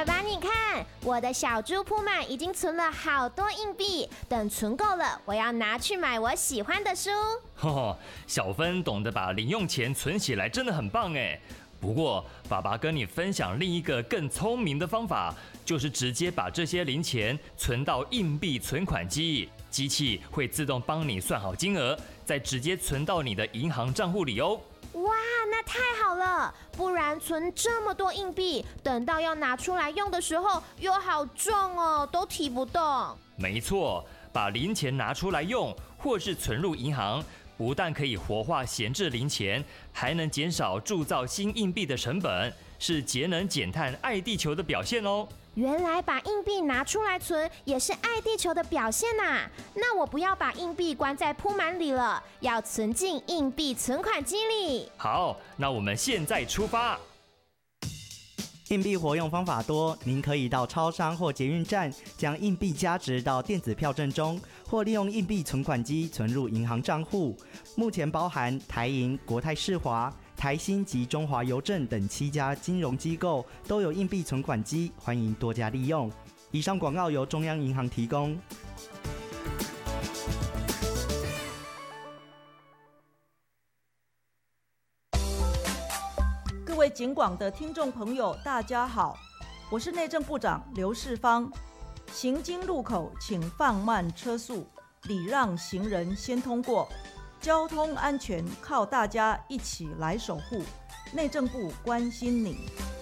爸，你看，我的小猪铺满已经存了好多硬币，等存够了，我要拿去买我喜欢的书。 小芬懂得把零用钱存起来，真的很棒哎。不过，爸爸跟你分享另一个更聪明的方法，就是直接把这些零钱存到硬币存款机，机器会自动帮你算好金额，再直接存到你的银行账户里哦。 哇，那太好了！不然存这么多硬币，等到要拿出来用的时候，又好重哦，都提不动。 没错，把零钱拿出来用，或是存入银行，不但可以活化闲置零钱，还能减少铸造新硬币的成本，是节能减碳、爱地球的表现哦。 原来把硬币拿出来存也是爱地球的表现啊！那我不要把硬币关在铺满里了，要存进硬币存款机里。 好，那我们现在出发。 硬币活用方法多，您可以到超商或捷运站将硬币加值到电子票证中，或利用硬币存款机存入银行账户。目前包含台银、国泰世华、台新及中华邮政等7家金融机构都有硬币存款机，欢迎多加利用。以上广告由中央银行提供。 各位警广的听众朋友，大家好，我是内政部长刘世芳。行经路口请放慢车速，礼让行人先通过。交通安全靠大家一起来守护，内政部关心你。